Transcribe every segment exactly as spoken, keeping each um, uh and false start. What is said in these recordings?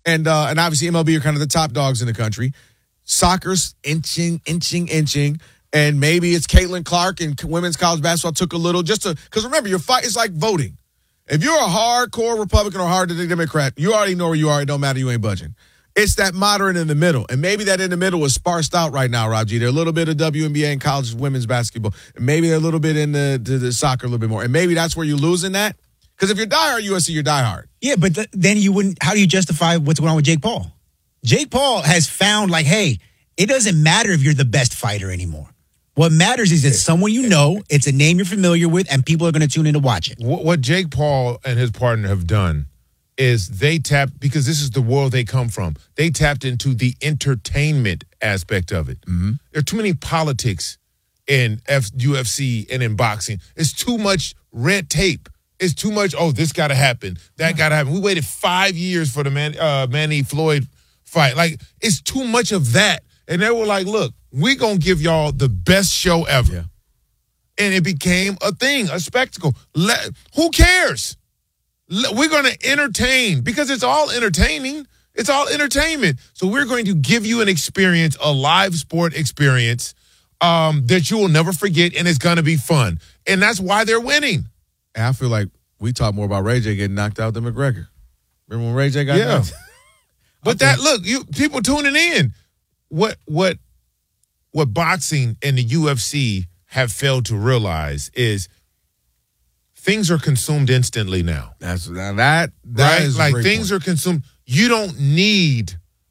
and uh, and obviously M L B are kind of the top dogs in the country. Soccer's inching, inching, inching. And maybe it's Caitlin Clark and women's college basketball took a little just to – because remember, your fight is like voting. If you're a hardcore Republican or hard Democrat, you already know where you are. It don't matter. You ain't budging. It's that moderate in the middle. And maybe that in the middle is sparsed out right now, Raji. They're a little bit of W N B A and college women's basketball. And maybe they're a little bit in the, the, the soccer a little bit more. And maybe that's where you're losing that. Because if you're diehard U S C, you're diehard. Yeah, but th- then you wouldn't – how do you justify what's going on with Jake Paul? Jake Paul has found, like, hey, it doesn't matter if you're the best fighter anymore. What matters is it's someone you know, it's a name you're familiar with, and people are going to tune in to watch it. What Jake Paul and his partner have done is they tapped, because this is the world they come from, they tapped into the entertainment aspect of it. Mm-hmm. There are too many politics in F- U F C and in boxing. It's too much red tape. It's too much, oh, this got to happen, that got to happen. We waited five years for the Man, uh, Manny Floyd fight. Like, it's too much of that. And they were like, look, we're going to give y'all the best show ever. Yeah. And it became a thing, a spectacle. Let, who cares? Let, we're going to entertain because it's all entertaining. It's all entertainment. So we're going to give you an experience, a live sport experience um, that you will never forget, and it's going to be fun. And that's why they're winning. And I feel like we talk more about Ray J getting knocked out than McGregor. Remember when Ray J got yeah. knocked? But that, look, you people tuning in. What what what boxing and the U F C have failed to realize is things are consumed instantly now. That's that that, that right? is like things point. are consumed. You don't need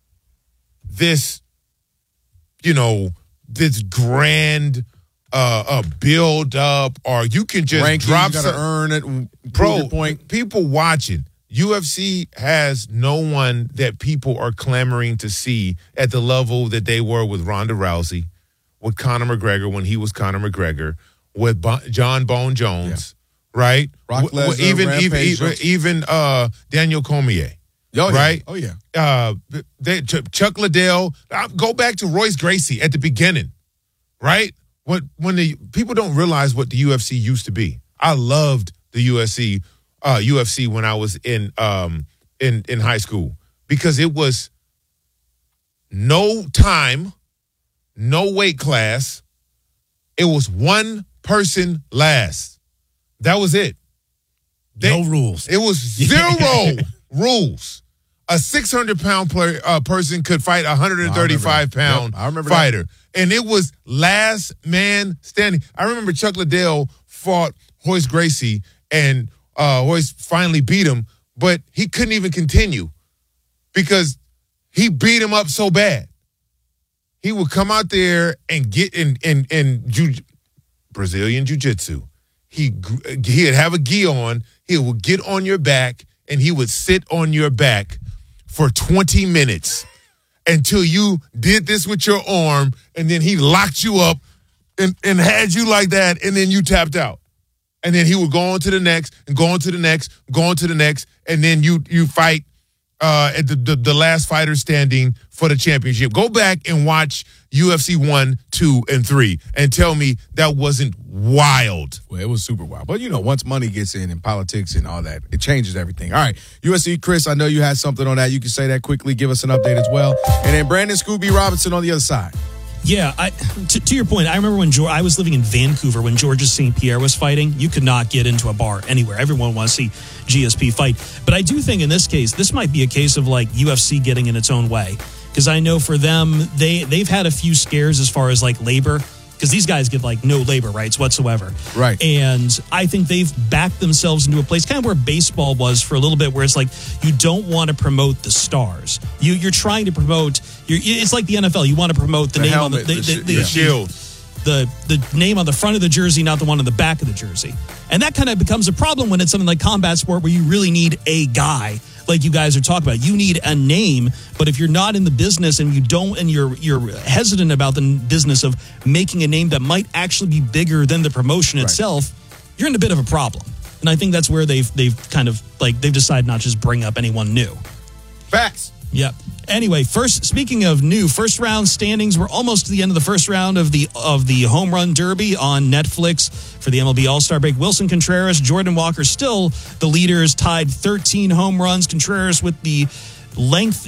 this, you know, this grand uh, uh build up, or you can just Rankings, drop you gotta some, earn it. Bro, point. People watching. U F C has no one that people are clamoring to see at the level that they were with Ronda Rousey, with Conor McGregor when he was Conor McGregor, with Bo- John Bone Jones, yeah. right? Brock Lesnar, w- even even even, even uh, Daniel Cormier, oh, right? Yeah. Oh yeah. Uh, they, Ch- Chuck Liddell. Uh, go back to Royce Gracie at the beginning, right? When when the people don't realize what the U F C used to be. I loved the U F C. Uh, U F C when I was in um, in in high school because it was no time, no weight class. It was one person last. That was it. They, no rules. It was zero rules. A six hundred pound player, uh, person could fight a one hundred thirty-five pound yep, I remember fighter. That. And it was last man standing. I remember Chuck Liddell fought Royce Gracie and Uh, Royce finally beat him, but he couldn't even continue because he beat him up so bad. He would come out there and get in in in jiu- Brazilian jiu-jitsu. He he'd have a gi on. He would get on your back and he would sit on your back for twenty minutes until you did this with your arm, and then he locked you up and, and had you like that, and then you tapped out. And then he would go on to the next, and go on to the next, go on to the next, and then you you fight uh, at the, the the last fighter standing for the championship. Go back and watch U F C one, two, and three, and tell me that wasn't wild. Well, it was super wild. But, you know, once money gets in and politics and all that, it changes everything. All right, U F C, Chris, I know you had something on that. You can say that quickly. Give us an update as well. And then Brandon Scooby Robinson on the other side. Yeah, I, to, to your point, I remember when George, I was living in Vancouver when Georges Saint Pierre was fighting. You could not get into a bar anywhere. Everyone wants to see G S P fight. But I do think in this case, this might be a case of like U F C getting in its own way. Because I know for them, they, they've had a few scares as far as like labor. Because these guys get like no labor rights whatsoever. Right. And I think they've backed themselves into a place kind of where baseball was for a little bit, where it's like you don't want to promote the stars. You, you're trying to promote, you're, it's like the N F L. You want to promote the, the name helmet, on the, the, the, the, the, the, the shield. The, the name on the front of the jersey, not the one on the back of the jersey. And that kind of becomes a problem when it's something like combat sport where you really need a guy like you guys are talking about. You need a name, but if you're not in the business and you don't, and you're you're hesitant about the business of making a name that might actually be bigger than the promotion right. itself, you're in a bit of a problem. And I think that's where they've they've kind of like they've decided not to just bring up anyone new. Facts. Yeah. Anyway, first, speaking of new, first round standings, we're almost to the end of the first round of the of the Home Run Derby on Netflix for the M L B All-Star break. Wilson Contreras, Jordan Walker still the leaders, tied thirteen home runs. Contreras with the length